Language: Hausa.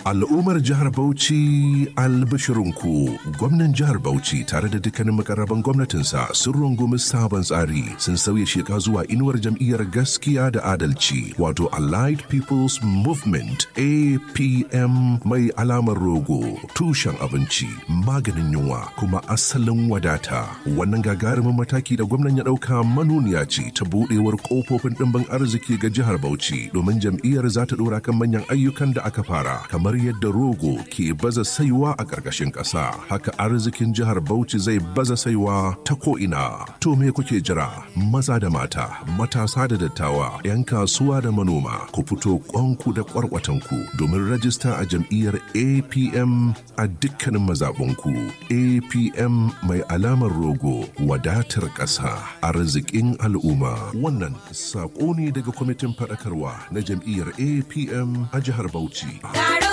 Al'ummar jihar Bauchi albashirinku, gwamnan jihar Bauchi tare da dukkanin makarraban gwamnatinsa sun rungumi sabon tsari sun sauya sheka zuwa inuwar jam'iyyar gaskiya da adalci wato Allied People's Movement APM mai alamar rogo, tushen abinci, maganin yunwa kuma asalin wadata. Wannan gagarumin mataki da gwamnan ya ɗauka manuniya ce ta buɗewar ƙofofin ɗimbin arziki ga jihar Bauchi domin jam'iyyar za ta ɗora kan manyan ayyukan da aka fara kamar yadda rogo ke baza saiwa a ƙarƙashin ƙasa, haka arzikin jihar Bauchi zai baza saiwa ta ko'ina. To me kuke jira? Maza da mata, matasa da dattawa, 'yan kasuwa da manoma, ku fito ƙwanku da ƙwarƙwatanku domin rajista a jam'iyyar APM a dukkanin mazaɓunku. APM mai alamar rogo, wadatar ƙasa, arzikin al'umma. Wannan saƙo ne daga kwamitin faɗakarwa na jam'iyyar APM a jihar Bauchi.